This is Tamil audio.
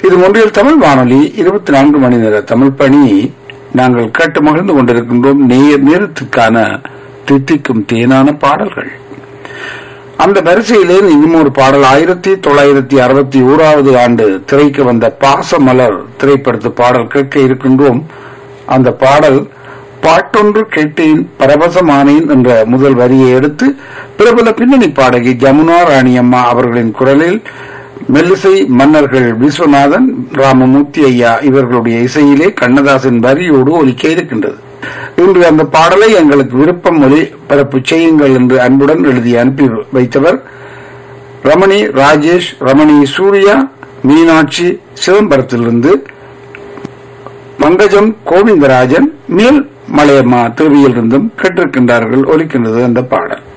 இது ஒன்றியல் தமிழ் வானொலி 24 மணி நேர தமிழ் பணி. நாங்கள் கேட்டு மகிழ்ந்து கொண்டிருக்கின்றோம் நேரத்துக்கான தித்திக்கும் தேனான பாடல்கள். அந்த வரிசையிலே இன்னும் ஒரு பாடல் 1961 ஆண்டு திரைக்கு வந்த பாசமலர் திரைப்படத்து பாடல் கேட்க இருக்கின்றோம். அந்த பாடல் பாட்டொன்று கேட்டேன் பரவசமானேன் என்ற முதல் வரியை எடுத்து பிரபல பின்னணி பாடகி ஜமுனா ராணியம்மா அவர்களின் குரலில் மெல்லிசை மன்னர்கள் விஸ்வநாதன், ராமமூர்த்தி ஐயா இவர்களுடைய இசையிலே கண்ணதாசன் வரியோடு ஒலிக்க இருக்கின்றது. இன்று அந்த பாடலை எங்களுக்கு விருப்பம் ஒலிபரப்பு செய்யுங்கள் என்று அன்புடன் எழுதி அனுப்பி வைத்தவர் ரமணி ராஜேஷ், ரமணி சூர்யா, மீனாட்சி சிதம்பரத்திலிருந்து, மங்கஜம் கோவிந்தராஜன், மேல் மலையம்மா தேவியிலிருந்தும் கேட்டிருக்கின்றார்கள். ஒலிக்கின்றது அந்த பாடல்.